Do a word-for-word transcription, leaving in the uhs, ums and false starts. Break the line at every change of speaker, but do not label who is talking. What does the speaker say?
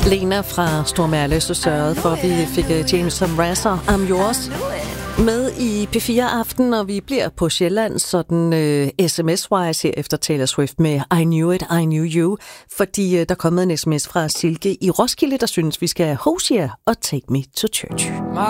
Lena fra Stormærle, så sørgede for, at vi fik Jameson Razor, I'm Yours, med i P fire Aften, og vi bliver på Sjælland, sådan uh, sms-wise her efter Taylor Swift med I Knew It, I Knew You, fordi uh, der er kommet en sms fra Silke i Roskilde, der synes, vi skal have Hosier og Take Me to Church.